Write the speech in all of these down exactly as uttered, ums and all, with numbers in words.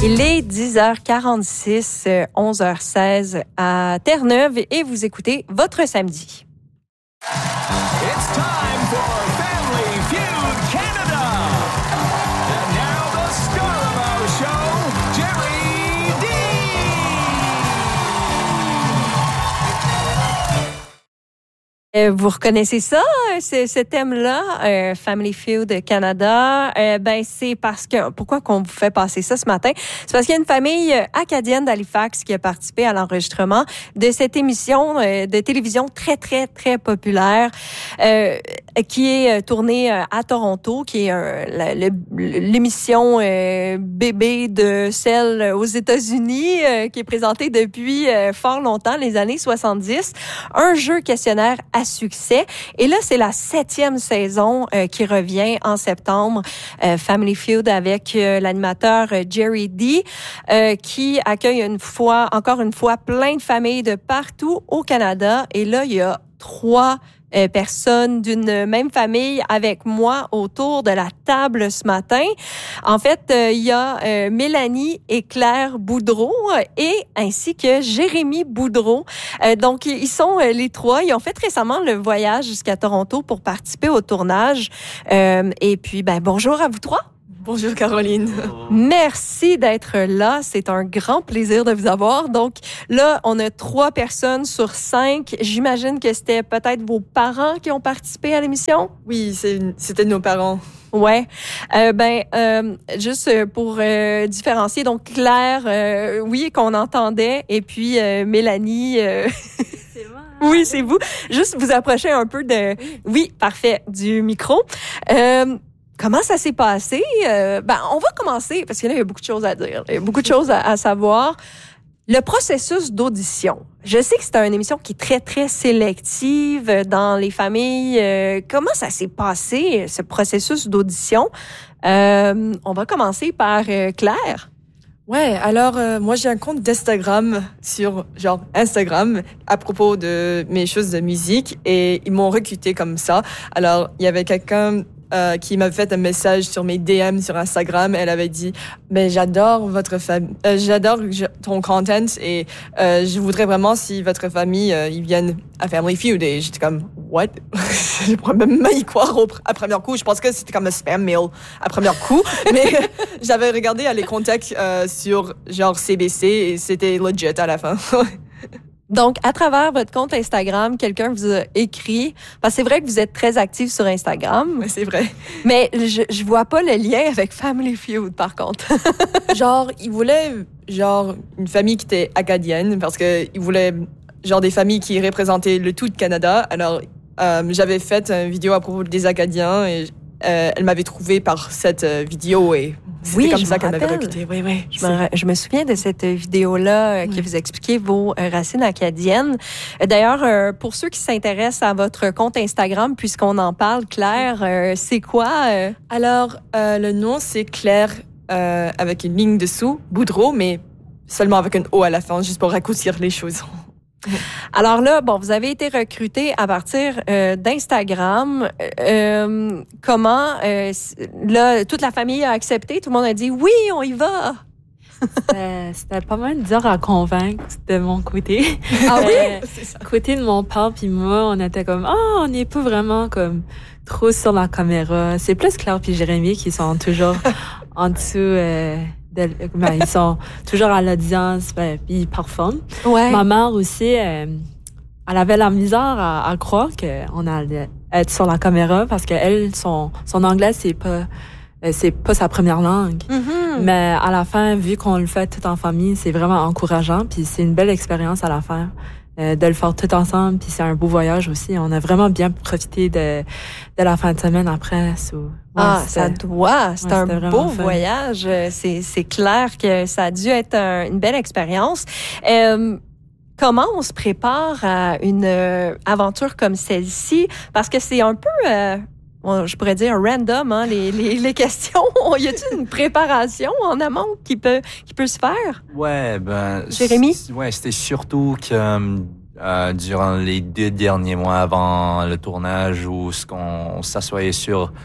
Il est dix heures quarante-six, onze heures seize à Terre-Neuve et vous écoutez votre samedi. It's time for Family Feud Canada. And now the star of our show, Jerry D. Euh, vous reconnaissez ça, ce, ce thème-là, euh, Family Feud Canada? Euh, ben c'est parce que pourquoi qu'on vous fait passer ça ce matin? C'est parce qu'il y a une famille acadienne d'Halifax qui a participé à l'enregistrement de cette émission euh, de télévision très très très populaire euh, qui est tournée à Toronto, qui est euh, la, le, l'émission euh, bébé de celle aux États-Unis, euh, qui est présentée depuis euh, fort longtemps, les années soixante-dix. Un jeu questionnaire à succès. Et là, c'est la septième saison euh, qui revient en septembre. Euh, Family Feud avec euh, l'animateur euh, Jerry D, euh, qui accueille une fois, encore une fois, plein de familles de partout au Canada. Et là, il y a trois Euh, personnes d'une même famille avec moi autour de la table ce matin. En fait, euh, il y a euh, Mélanie et Claire Boudreau et ainsi que Jérémy Boudreau. Euh, donc, ils sont euh, les trois. Ils ont fait récemment le voyage jusqu'à Toronto pour participer au tournage. Euh, et puis, ben bonjour à vous trois. Bonjour Caroline. Merci d'être là. C'est un grand plaisir de vous avoir. Donc là, on a trois personnes sur cinq. J'imagine que c'était peut-être vos parents qui ont participé à l'émission? Oui, c'est, c'était nos parents. Ouais. Euh, ben, euh, juste pour euh, différencier, donc Claire, euh, oui, qu'on entendait, et puis euh, Mélanie... Euh... C'est moi. Oui, c'est vous. Juste vous approcher un peu de... Oui, parfait, du micro. Euh, Comment ça s'est passé? Euh, ben, on va commencer, parce que là, il y a beaucoup de choses à dire. Il y a beaucoup de choses à, à savoir. Le processus d'audition. Je sais que c'est une émission qui est très, très sélective dans les familles. Euh, comment ça s'est passé, ce processus d'audition? Euh, on va commencer par euh, Claire. Ouais, alors euh, moi j'ai un compte d'Instagram sur genre Instagram à propos de mes choses de musique et ils m'ont recruté comme ça. Alors il y avait quelqu'un Euh, qui m'a fait un message sur mes D M sur Instagram. Elle avait dit, mais j'adore votre famille, euh, j'adore ton content et euh, je voudrais vraiment si votre famille euh, ils viennent à Family Feud. Et j'étais comme, what? Je pourrais même pas y croire au, à premier coup. Je pense que c'était comme un spam mail à premier coup. Mais j'avais regardé les contacts euh, sur genre C B C et c'était legit à la fin. Donc, à travers votre compte Instagram, quelqu'un vous a écrit, parce que c'est vrai que vous êtes très actif sur Instagram. Ouais, c'est vrai. Mais je, je vois pas le lien avec Family Feud, par contre. Genre, ils voulaient, genre, une famille qui était acadienne, parce que ils voulaient, genre, des familles qui représentaient le tout de Canada. Alors, euh, j'avais fait une vidéo à propos des Acadiens et euh, elle m'avait trouvé par cette euh, vidéo et c'était oui, comme ça qu'elle rappelle. m'avait recruté. Oui, oui. Je me, je me souviens de cette vidéo-là euh, qui vous expliquait vos euh, racines acadiennes. Euh, d'ailleurs, euh, pour ceux qui s'intéressent à votre compte Instagram, puisqu'on en parle, Claire, euh, c'est quoi? Euh? Alors, euh, le nom, c'est Claire euh, avec une ligne dessous, Boudreau, mais seulement avec un O à la fin, juste pour raccourcir les choses. Alors là, bon, vous avez été recruté à partir euh, d'Instagram. Euh, comment, euh, là, toute la famille a accepté? Tout le monde a dit, oui, on y va! C'était, c'était pas mal dur à convaincre de mon côté. Ah oui? Euh, c'est ça. Côté de mon père puis moi, on était comme, ah, oh, on n'est pas vraiment comme trop sur la caméra. C'est plus Claire puis Jérémy qui sont toujours en dessous... Euh, De, ben, ils sont toujours à l'audience, ben, puis ils performent. Ouais. Ma mère aussi, euh, elle avait la misère à, à croire qu'on allait être sur la caméra parce qu'elle, son, son anglais, c'est pas, c'est pas sa première langue. Mm-hmm. Mais à la fin, vu qu'on le fait tout en famille, c'est vraiment encourageant, puis c'est une belle expérience à la fin. Euh, de le faire tout ensemble, puis c'est un beau voyage aussi. On a vraiment bien profité de, de la fin de semaine après. So, ouais, ah, ça doit. C'est ouais, un beau fun. voyage. C'est, c'est clair que ça a dû être un, une belle expérience. Euh, comment on se prépare à une euh, aventure comme celle-ci? Parce que c'est un peu... Euh, je pourrais dire random, hein, les, les, les questions. Y a-t-il une préparation en amont qui peut, qui peut se faire? Ouais, ben. Jérémy? Ouais, c'était surtout que euh, durant les deux derniers mois avant le tournage où ce qu'on s'assoyait sur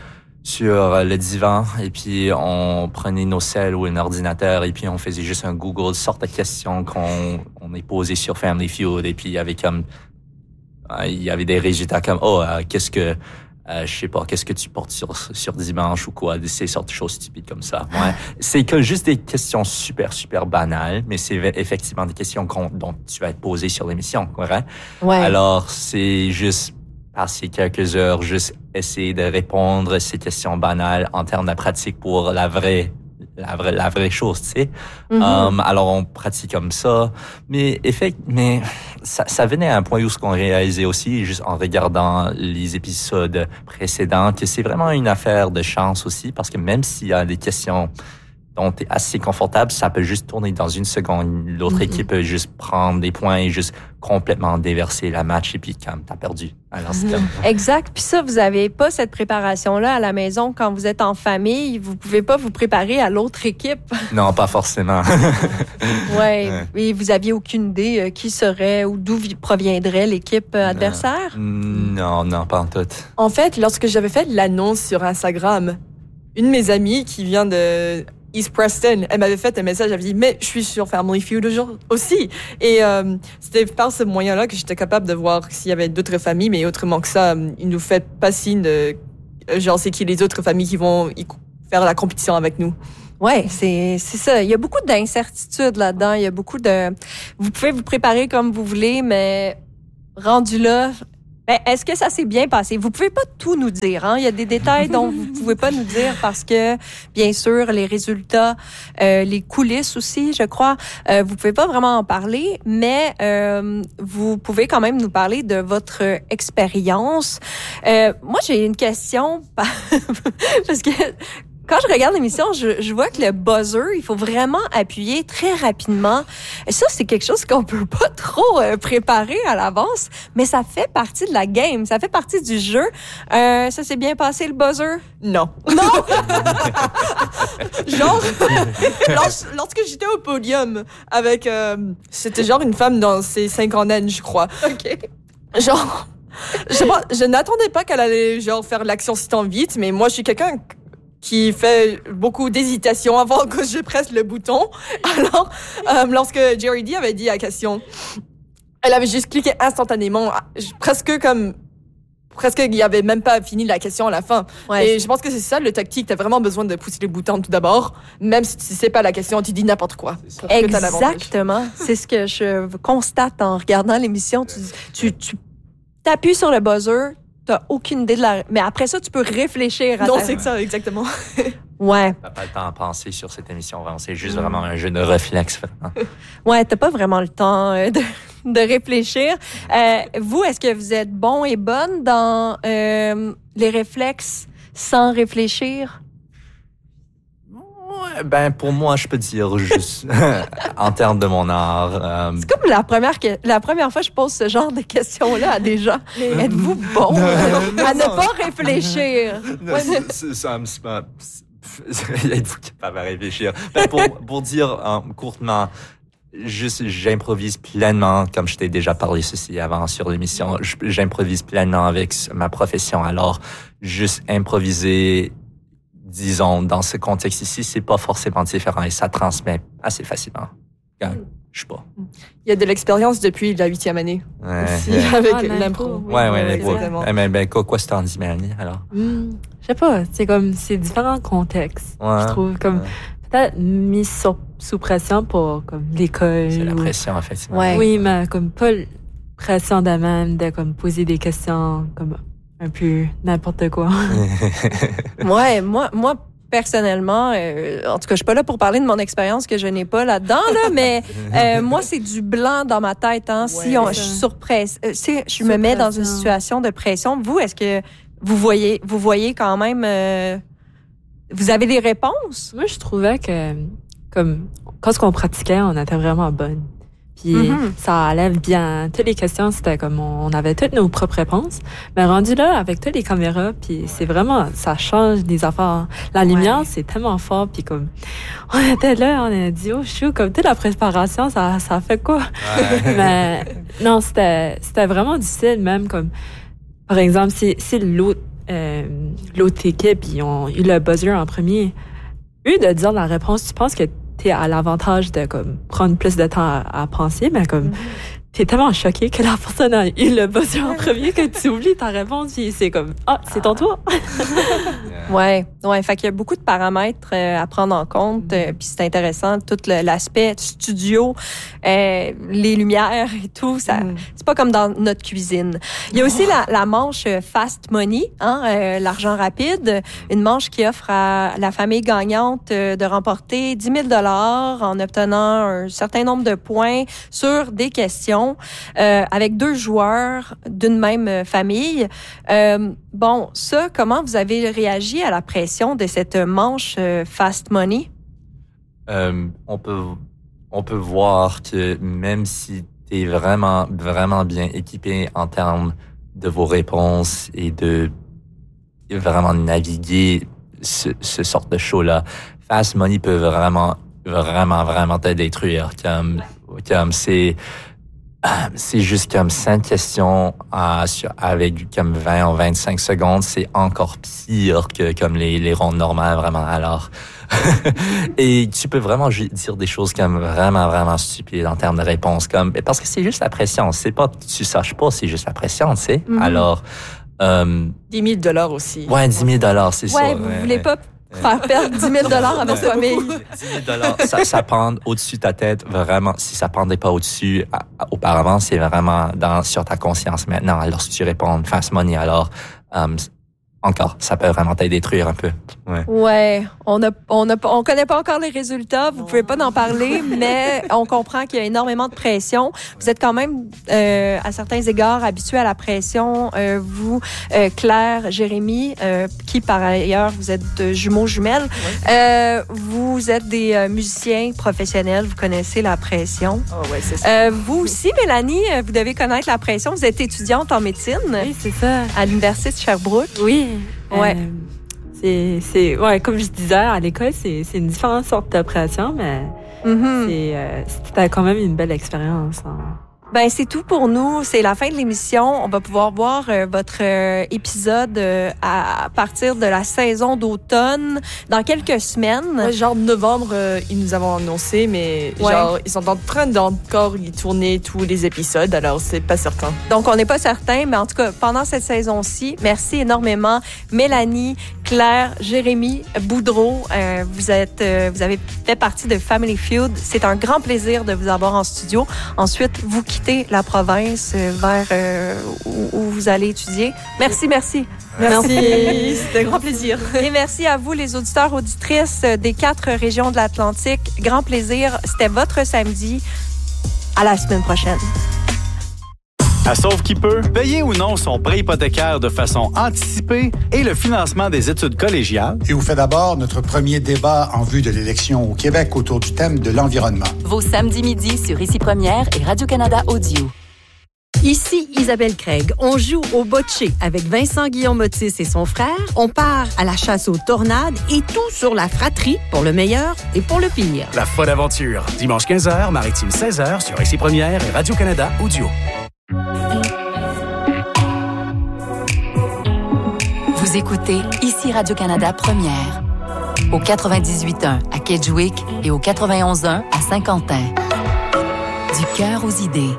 sur le divan et puis on prenait nos celles ou un ordinateur et puis on faisait juste un Google, sorte de questions qu'on on est posé sur Family Feud et puis il y avait comme euh, il y avait des résultats comme oh euh, qu'est-ce que euh, je sais pas qu'est-ce que tu portes sur sur dimanche ou quoi, ces sortes de choses stupides comme ça. Ouais, c'est que juste des questions super super banales, mais c'est effectivement des questions qu'on, dont tu vas être posé sur l'émission, correct? Ouais. Alors c'est juste passer quelques heures, juste essayer de répondre à ces questions banales en termes de pratique pour la vraie, la vraie, la vraie chose, tu sais. Mm-hmm. Um, alors, on pratique comme ça. Mais, effect, mais ça, ça venait à un point où ce qu'on réalisait aussi, juste en regardant les épisodes précédents, que c'est vraiment une affaire de chance aussi, parce que même s'il y a des questions dont tu es assez confortable, ça peut juste tourner dans une seconde. L'autre mm-hmm. équipe peut juste prendre des points et juste complètement déverser la match et puis comme t'as perdu. Alors, c'est comme... Exact. Puis ça, vous avez pas cette préparation-là à la maison quand vous êtes en famille. Vous pouvez pas vous préparer à l'autre équipe. Non, pas forcément. Ouais. Et vous aviez aucune idée euh, qui serait ou d'où proviendrait l'équipe euh, adversaire? Non, non, pas en tout. En fait, lorsque j'avais fait l'annonce sur Instagram, une de mes amies qui vient de East Preston, elle m'avait fait un message, elle avait dit « Mais je suis sur Family Feud aussi !» Et euh, c'était par ce moyen-là que j'étais capable de voir s'il y avait d'autres familles, mais autrement que ça, ils nous font pas signe de... Genre, c'est qui les autres familles qui vont faire la compétition avec nous. Ouais, c'est c'est ça. Il y a beaucoup d'incertitudes là-dedans. Il y a beaucoup de... Vous pouvez vous préparer comme vous voulez, mais rendu là... Ben, est-ce que ça s'est bien passé? Vous pouvez pas tout nous dire, hein? Il y a des détails dont vous pouvez pas nous dire parce que, bien sûr, les résultats, euh, les coulisses aussi, je crois, euh, vous pouvez pas vraiment en parler, mais euh, vous pouvez quand même nous parler de votre expérience. Euh, moi, j'ai une question parce que quand je regarde l'émission, je, je vois que le buzzer, il faut vraiment appuyer très rapidement. Et ça, c'est quelque chose qu'on peut pas trop euh, préparer à l'avance, mais ça fait partie de la game, ça fait partie du jeu. Euh, ça s'est bien passé, le buzzer? Non. Non! Genre, lorsque, lorsque j'étais au podium avec... Euh, c'était genre une femme dans ses cinquantaines, je crois. OK. Genre, je sais pas, je n'attendais pas qu'elle allait genre faire l'action si tant vite, mais moi, je suis quelqu'un qui fait beaucoup d'hésitation avant que je presse le bouton. Alors, euh, lorsque Jerry D avait dit la question, elle avait juste cliqué instantanément, presque comme... Presque, il n'y avait même pas fini la question à la fin. Ouais, et je pense que c'est ça le tactique. Tu as vraiment besoin de pousser les boutons tout d'abord. Même si tu ne sais pas la question, tu dis n'importe quoi. Exactement. C'est ce que je constate en regardant l'émission. Tu, tu, tu t'appuies sur le buzzer, t'as aucune idée de la... Mais après ça, tu peux réfléchir à Non, ta... c'est que ça, exactement. Ouais. T'as pas le temps à penser sur cette émission, vraiment. C'est juste vraiment un jeu de réflexe. Ouais, t'as pas vraiment le temps euh, de, de réfléchir. Euh, vous, est-ce que vous êtes bon et bonne dans euh, les réflexes sans réfléchir? Ouais, ben, pour moi, je peux dire juste en termes de mon art. Euh, C'est comme la première, que, la première fois que je pose ce genre de questions-là à des gens. Êtes-vous bon non, euh, à non, ne non. pas réfléchir? non, c'est, ça me c'est pas... Êtes-vous capable à réfléchir? Ben, pour, pour dire euh, courtement, juste, j'improvise pleinement, comme je t'ai déjà parlé ceci avant sur l'émission, j'improvise pleinement avec ma profession. Alors, juste improviser, disons, dans ce contexte ici, c'est pas forcément différent et ça transmet assez facilement. Je sais pas. Il y a de l'expérience depuis la huitième année. Ouais, aussi, yeah. avec Ah, l'impro. oui. Ouais, ouais, Ouais, l'impro. exactement. Eh ben, ben, quoi, quoi c'était en dixième année, alors? Hmm, je sais pas, c'est comme, c'est différents contextes, Ouais. je trouve. Comme, Ouais. peut-être mis sur, sous pression pour, comme, l'école. C'est la ou- pression, effectivement. Ouais. Oui, mais comme pas l- pression de même, de comme poser des questions, comme un peu n'importe quoi. Ouais, moi, moi personnellement, euh, en tout cas, je suis pas là pour parler de mon expérience que je n'ai pas là-dedans, là, mais euh, moi, c'est du blanc dans ma tête. Hein, si Ouais, on, ça. je suis sur presse, euh, si je Sous me mets dans une pression. situation de pression, vous, est-ce que vous voyez, vous voyez quand même, euh, vous avez des réponses? Moi, je trouvais que, comme, quand ce qu'on pratiquait, on était vraiment bonne. Puis Mhm. ça allait bien. Toutes les questions, c'était comme on avait toutes nos propres réponses. Mais rendu là, avec toutes les caméras, puis c'est vraiment, ça change des affaires. La lumière, Ouais. c'est tellement fort. Puis comme, on était là, on a dit, oh, chou, comme toute la préparation, ça, ça fait quoi? Ouais. Mais non, c'était, c'était vraiment difficile, même comme, par exemple, si, si l'autre euh, l'autre équipe, ils ont eu le buzzer en premier. Eux, de dire la réponse, tu penses que t'es à l'avantage de comme prendre plus de temps à, à penser, mais comme mm-hmm. t'es tellement choqué que la personne a eu le buzzer en premier que tu oublies ta réponse, puis c'est comme ah, c'est ton tour. ouais, ouais, fait qu'il y a beaucoup de paramètres euh, à prendre en compte, euh, puis c'est intéressant tout le, l'aspect studio, euh, les lumières et tout, ça, mm. c'est pas comme dans notre cuisine. Il y a aussi la, la manche Fast Money, hein, euh, l'argent rapide, une manche qui offre à la famille gagnante euh, de remporter dix mille dollars en obtenant un certain nombre de points sur des questions euh, avec deux joueurs d'une même famille. Euh, bon, ça, comment vous avez réagi à la pression de cette manche euh, Fast Money? Euh, on peut, on peut voir que même si tu es vraiment, vraiment bien équipé en termes de vos réponses et de vraiment naviguer ce, ce sorte de show-là, Fast Money peut vraiment, vraiment, vraiment te détruire. Comme, comme c'est, c'est juste comme cinq questions à, sur, avec comme vingt ou vingt-cinq secondes. C'est encore pire que comme les, les rondes normales, vraiment. Alors, et tu peux vraiment dire des choses comme vraiment, vraiment stupides en termes de réponses. Comme, parce que c'est juste la pression. C'est pas que tu saches pas, c'est juste la pression, tu sais. Mm-hmm. Alors, euh, dix mille dollars aussi. Ouais, dix mille dollars, c'est ouais, ça. Vous ouais, voulez ouais. pas faire perdre dix mille dollars à votre famille. dix mille dollars, ça, ça pend au-dessus de ta tête, vraiment. Si ça pendait pas au-dessus, à, à, auparavant, c'est vraiment dans, sur ta conscience maintenant. Alors, si tu réponds Fast Money, alors, um, encore, ça peut vraiment te détruire un peu. Ouais. Ouais, on a, on a, on connaît pas encore les résultats, vous pouvez pas en parler, mais on comprend qu'il y a énormément de pression. Vous êtes quand même, euh, à certains égards, habitués à la pression. Euh, vous, euh, Claire, Jérémy, euh, qui par ailleurs, vous êtes jumeaux jumelles, ouais. euh, vous êtes des euh, musiciens professionnels, vous connaissez la pression. Oh ouais, c'est ça. Euh, vous aussi, Mélanie, vous devez connaître la pression. Vous êtes étudiante en médecine. Oui, c'est ça. À l'Université de Sherbrooke. Oui. Ouais. Euh, c'est, c'est, ouais, comme je disais, à l'école, c'est, c'est une différente sorte de pression, mais mm-hmm. c'est, euh, c'était quand même une belle expérience. Hein. Ben c'est tout pour nous. C'est la fin de l'émission. On va pouvoir voir euh, votre euh, épisode euh, à partir de la saison d'automne dans quelques semaines. Ouais, genre novembre, euh, ils nous avons annoncé, mais ouais. genre ils sont en train d'encore y tourner tous les épisodes, alors c'est pas certain. Donc on n'est pas certain, mais en tout cas pendant cette saison-ci, merci énormément Mélanie, Claire, Jérémy, Boudreau. Euh, vous êtes, euh, vous avez fait partie de Family Feud. C'est un grand plaisir de vous avoir en studio. Ensuite, vous quittez la province vers euh, où, où vous allez étudier. Merci, merci. Merci, merci. C'était un grand plaisir. Et merci à vous, les auditeurs, auditrices des quatre régions de l'Atlantique. Grand plaisir. C'était votre samedi. À la semaine prochaine. À Sauve qui peut, payer ou non son prêt hypothécaire de façon anticipée et le financement des études collégiales. Et vous fait d'abord notre premier débat en vue de l'élection au Québec autour du thème de l'environnement. Vos samedis midi sur Ici Première et Radio-Canada Audio. Ici Isabelle Craig. On joue au bocce avec Vincent Guillaume-Otis et son frère. On part à la chasse aux tornades et tout sur la fratrie pour le meilleur et pour le pire. La folle aventure. Dimanche quinze heures, Maritime seize heures sur Ici Première et Radio-Canada Audio. Vous écoutez Ici Radio-Canada Première. Au quatre-vingt-dix-huit point un à Kedgewick et au quatre-vingt-onze point un à Saint-Quentin. Du cœur aux idées.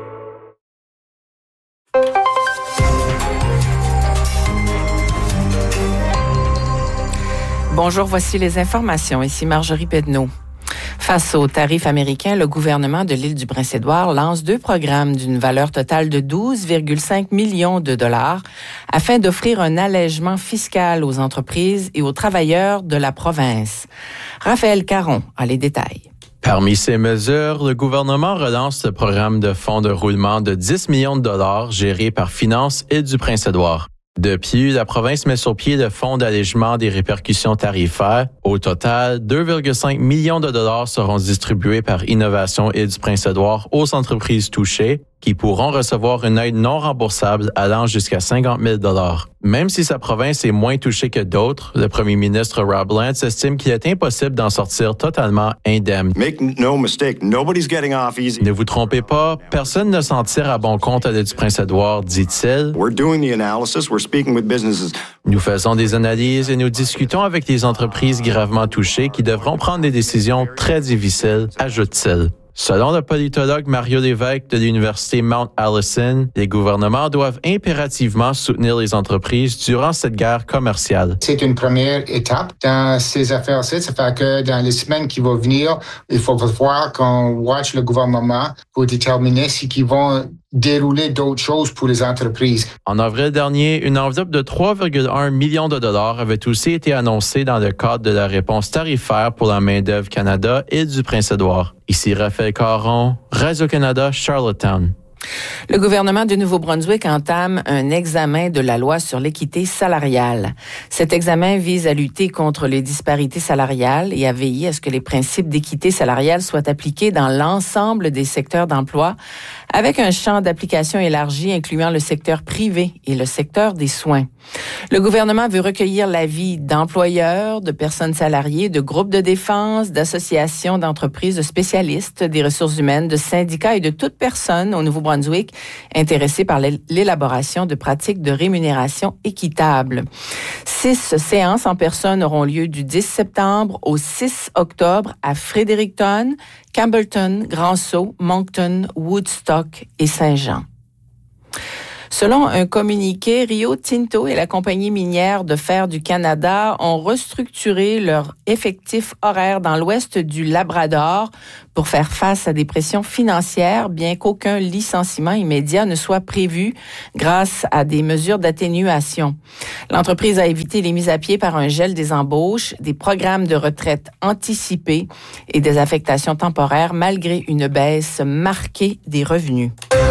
Bonjour, voici les informations. Ici Marjorie Pedneau. Face aux tarifs américains, le gouvernement de l'île du Prince-Édouard lance deux programmes d'une valeur totale de douze virgule cinq millions de dollars afin d'offrir un allègement fiscal aux entreprises et aux travailleurs de la province. Raphaël Caron a les détails. Parmi ces mesures, le gouvernement relance le programme de fonds de roulement de dix millions de dollars géré par Finances Île du Prince-Édouard. Depuis, la province met sur pied le fonds d'allègement des répercussions tarifaires. Au total, deux virgule cinq millions de dollars seront distribués par Innovation Île du Prince-Édouard aux entreprises touchées. qui pourront recevoir une aide non remboursable allant jusqu'à cinquante mille dollars. Même si sa province est moins touchée que d'autres, le premier ministre Rob Lance estime qu'il est impossible d'en sortir totalement indemne. Make no mistake, nobody's getting off easy. Ne vous trompez pas, personne ne s'en tire à bon compte à l'île du Prince-Édouard, dit-il. We're doing the analysis, we're speaking with businesses. Nous faisons des analyses et nous discutons avec les entreprises gravement touchées qui devront prendre des décisions très difficiles, ajoute-t-il. Selon le politologue Mario Lévesque de l'Université Mount Allison, les gouvernements doivent impérativement soutenir les entreprises durant cette guerre commerciale. C'est une première étape dans ces affaires-ci. Ça fait que dans les semaines qui vont venir, il faut voir qu'on watch le gouvernement pour déterminer si ils vont dérouler d'autres choses pour les entreprises. En avril dernier, une enveloppe de trois virgule un millions de dollars avait aussi été annoncée dans le cadre de la réponse tarifaire pour la main-d'œuvre Canada et du Prince-Édouard. Ici Raphaël Caron, Radio-Canada, Charlottetown. Le gouvernement du Nouveau-Brunswick entame un examen de la loi sur l'équité salariale. Cet examen vise à lutter contre les disparités salariales et à veiller à ce que les principes d'équité salariale soient appliqués dans l'ensemble des secteurs d'emploi, avec un champ d'application élargi incluant le secteur privé et le secteur des soins. Le gouvernement veut recueillir l'avis d'employeurs, de personnes salariées, de groupes de défense, d'associations d'entreprises, de spécialistes des ressources humaines, de syndicats et de toute personne au Nouveau-Brunswick intéressée par l'élaboration de pratiques de rémunération équitable. Six séances en personne auront lieu du dix septembre au six octobre à Fredericton, Campbellton, Grand-Sault, Moncton, Woodstock et Saint-Jean. Selon un communiqué, Rio Tinto et la compagnie minière de fer du Canada ont restructuré leur effectif horaire dans l'ouest du Labrador pour faire face à des pressions financières, bien qu'aucun licenciement immédiat ne soit prévu grâce à des mesures d'atténuation. L'entreprise a évité les mises à pied par un gel des embauches, des programmes de retraite anticipés et des affectations temporaires malgré une baisse marquée des revenus.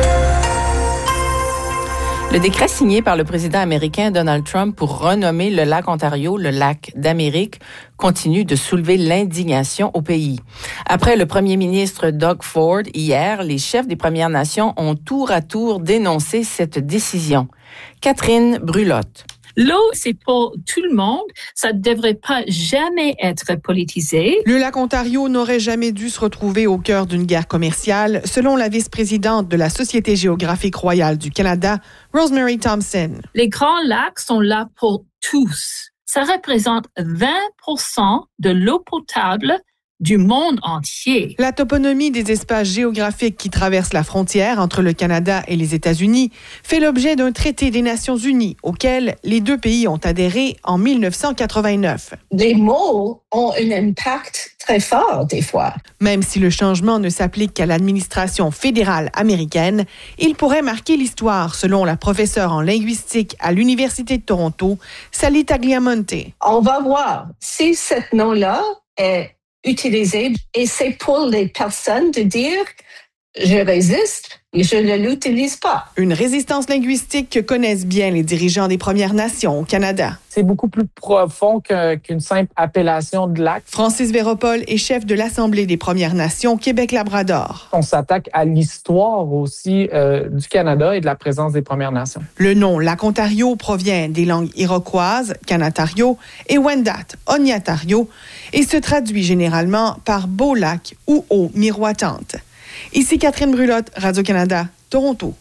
Le décret signé par le président américain Donald Trump pour renommer le lac Ontario le lac d'Amérique continue de soulever l'indignation au pays. Après le premier ministre Doug Ford, hier, les chefs des Premières Nations ont tour à tour dénoncé cette décision. Catherine Brulotte. L'eau, c'est pour tout le monde. Ça ne devrait pas jamais être politisé. Le lac Ontario n'aurait jamais dû se retrouver au cœur d'une guerre commerciale, selon la vice-présidente de la Société géographique royale du Canada, Rosemary Thompson. Les grands lacs sont là pour tous. Ça représente vingt pour cent de l'eau potable du monde entier. La toponymie des espaces géographiques qui traversent la frontière entre le Canada et les États-Unis fait l'objet d'un traité des Nations unies auquel les deux pays ont adhéré en dix-neuf cent quatre-vingt-neuf. Les mots ont un impact très fort des fois. Même si le changement ne s'applique qu'à l'administration fédérale américaine, il pourrait marquer l'histoire, selon la professeure en linguistique à l'Université de Toronto, Sally Tagliamonte. On va voir si ce nom-là est utilisé et c'est pour les personnes de dire je résiste et je ne l'utilise pas. Une résistance linguistique que connaissent bien les dirigeants des Premières Nations au Canada. C'est beaucoup plus profond que, qu'une simple appellation de lac. Francis Véropol est chef de l'Assemblée des Premières Nations Québec-Labrador. On s'attaque à l'histoire aussi euh, du Canada et de la présence des Premières Nations. Le nom Lac Ontario provient des langues iroquoises, Kanatario et Wendat, Ognatario, et se traduit généralement par beau lac ou eau miroitante. Ici Catherine Brulotte, Radio-Canada, Toronto.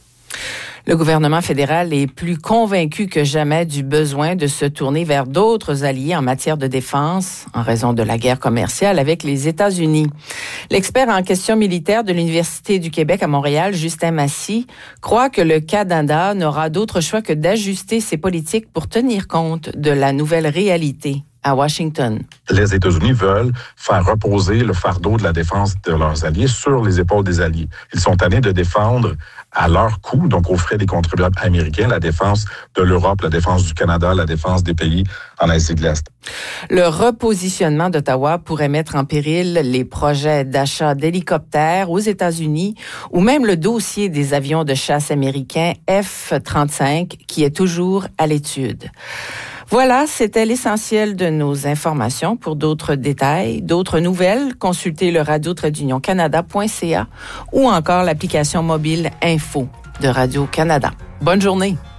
Le gouvernement fédéral est plus convaincu que jamais du besoin de se tourner vers d'autres alliés en matière de défense en raison de la guerre commerciale avec les États-Unis. L'expert en questions militaires de l'Université du Québec à Montréal, Justin Massy, croit que le Canada n'aura d'autre choix que d'ajuster ses politiques pour tenir compte de la nouvelle réalité à Washington. Les États-Unis veulent faire reposer le fardeau de la défense de leurs alliés sur les épaules des alliés. Ils sont tannés de défendre à leur coût, donc aux frais des contribuables américains, la défense de l'Europe, la défense du Canada, la défense des pays en Asie de l'Est. Le repositionnement d'Ottawa pourrait mettre en péril les projets d'achat d'hélicoptères aux États-Unis ou même le dossier des avions de chasse américains F trente-cinq qui est toujours à l'étude. Voilà, c'était l'essentiel de nos informations. Pour d'autres détails, d'autres nouvelles, consultez le radio trait d'union canada point c a ou encore l'application mobile Info de Radio-Canada. Bonne journée!